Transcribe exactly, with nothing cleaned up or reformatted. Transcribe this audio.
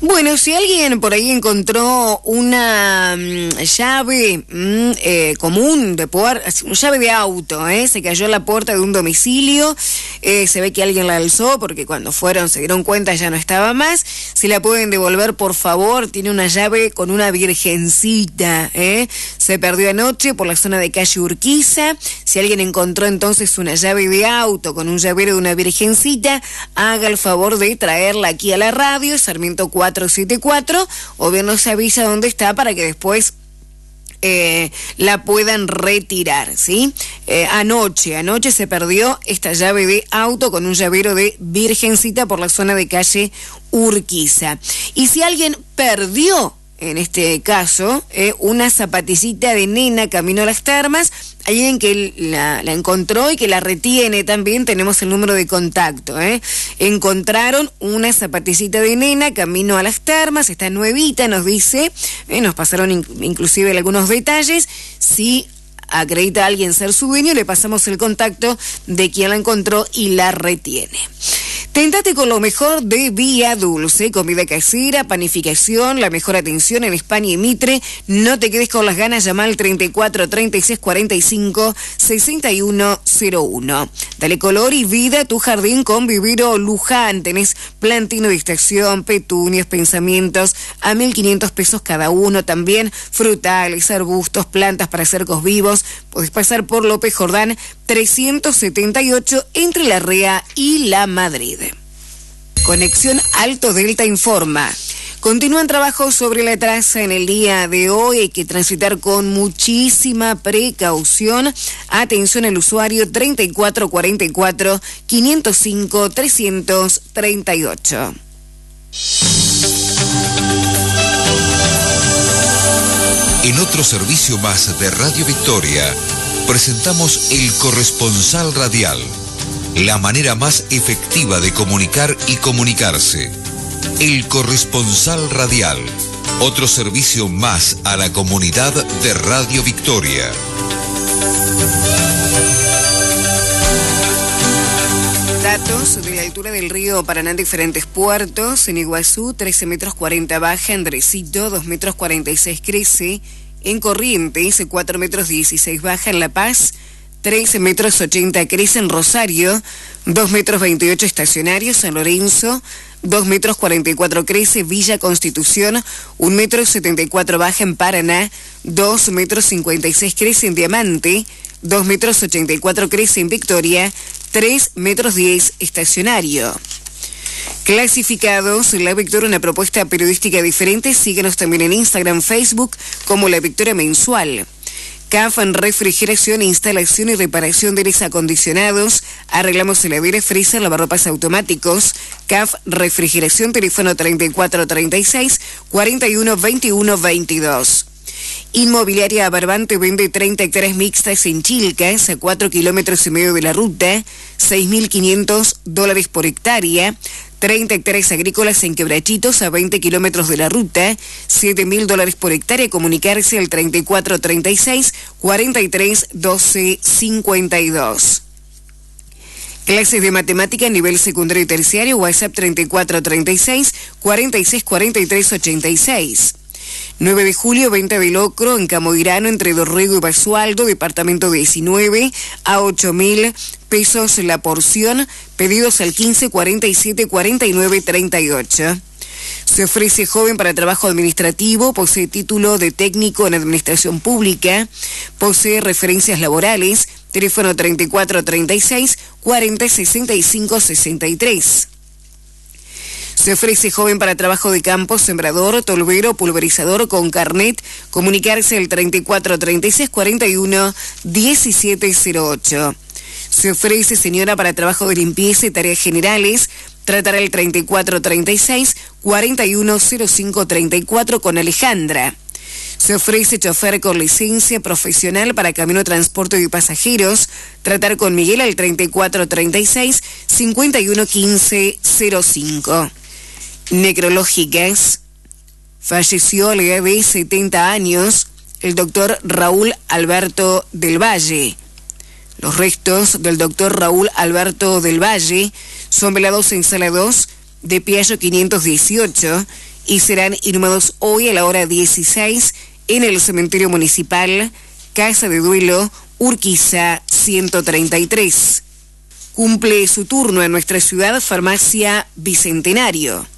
Bueno, si alguien por ahí encontró una mmm, llave mmm, eh, común de puerta, una llave de auto, ¿eh? Se cayó en la puerta de un domicilio, eh, se ve que alguien la alzó porque cuando fueron se dieron cuenta ya no estaba más. Si la pueden devolver, por favor, tiene una llave con una virgencita, ¿eh? Se perdió anoche por la zona de calle Urquiza. Si alguien encontró entonces una llave de auto con un llavero de una virgencita, haga el favor de traerla aquí a la radio, Sarmiento cuatrocientos setenta y cuatro, o bien nos avisa dónde está para que después eh, la puedan retirar, ¿sí? Eh, anoche, anoche se perdió esta llave de auto con un llavero de virgencita por la zona de calle Urquiza. Y si alguien perdió, en este caso, eh, una zapatillita de nena camino a las termas, alguien que la, la encontró y que la retiene también, tenemos el número de contacto, ¿eh? Encontraron una zapatillita de nena camino a las termas, está nuevita, nos dice, eh, nos pasaron in, inclusive algunos detalles. Si acredita a alguien ser su dueño, le pasamos el contacto de quien la encontró y la retiene. Tentate con lo mejor de Vía Dulce, comida casera, panificación, la mejor atención en España y Mitre. No te quedes con las ganas, llama al treinta y cuatro, treinta y seis, cuarenta y cinco, sesenta y uno cero uno. Dale color y vida a tu jardín con Vivero Luján. Tenés plantino de estación, petunias, pensamientos a mil quinientos pesos cada uno. También frutales, arbustos, plantas para cercos vivos. Podés pasar por López Jordán trescientos setenta y ocho entre La Rea y La Madrid. Conexión Alto Delta informa. Continúan trabajos sobre la traza en el día de hoy. Hay que transitar con muchísima precaución. Atención al usuario treinta y cuatro cuarenta y cuatro, quinientos cinco, trescientos treinta y ocho. En otro servicio más de Radio Victoria, presentamos El Corresponsal Radial, la manera más efectiva de comunicar y comunicarse. El Corresponsal Radial, otro servicio más a la comunidad de Radio Victoria. Datos de la altura del río Paraná en diferentes puertos. En Iguazú, trece metros cuarenta baja. Andresito, dos metros cuarenta y seis crece. En Corrientes, cuatro metros dieciséis baja. En La Paz, trece metros ochenta crece. En Rosario, dos metros veintiocho estacionario. San Lorenzo, dos metros cuarenta y cuatro crece. Villa Constitución, un metro setenta y cuatro baja. En Paraná, dos metros cincuenta y seis crece. En Diamante, dos metros ochenta y cuatro crece. En Victoria, tres metros diez estacionario. Clasificados, La Victoria, una propuesta periodística diferente. Síguenos también en Instagram, Facebook como La Victoria Mensual. C A F en refrigeración, instalación y reparación de aires acondicionados. Arreglamos heladeras, freezer, lavarropas automáticos. C A F Refrigeración, teléfono treinta y cuatro treinta y seis, cuarenta y uno veintiuno veintidós. Inmobiliaria Barbante vende treinta hectáreas mixtas en Chilcas, a cuatro kilómetros y medio de la ruta, seis mil quinientos dólares por hectárea. treinta hectáreas agrícolas en Quebrachitos, a veinte kilómetros de la ruta, siete mil dólares por hectárea. Comunicarse al treinta y cuatro treinta y seis, cuarenta y tres doce cincuenta y dos. Clases de matemática a nivel secundario y terciario, WhatsApp treinta y cuatro treinta y seis, cuarenta y seis cuarenta y tres ochenta y seis. nueve de julio, venta de locro en Camoirano, entre Dorrego y Basualdo, departamento diecinueve, a ocho mil pesos la porción. Pedidos al quince cuarenta y siete cuarenta y nueve treinta y ocho. Se ofrece joven para trabajo administrativo, posee título de técnico en administración pública, posee referencias laborales. Teléfono treinta y cuatro treinta y seis, cuarenta, sesenta y cinco sesenta y tres. Se ofrece joven para trabajo de campo, sembrador, tolvero, pulverizador con carnet. Comunicarse al treinta y cuatro treinta y seis, cuarenta y uno diecisiete cero ocho. Se ofrece señora para trabajo de limpieza y tareas generales. Tratará el treinta y cuatro treinta y seis, cuarenta y uno cero cinco treinta y cuatro con Alejandra. Se ofrece chofer con licencia profesional para camino transporte de pasajeros. Tratar con Miguel al treinta y cuatro treinta y seis, cincuenta y uno quince cero cinco. Necrológicas. Falleció a la edad de setenta años el doctor Raúl Alberto del Valle. Los restos del doctor Raúl Alberto del Valle son velados en Sala dos de Piaggio quinientos dieciocho y serán inhumados hoy a la hora dieciséis en el cementerio municipal Casa de Duelo, Urquiza ciento treinta y tres. Cumple su turno en nuestra ciudad Farmacia Bicentenario.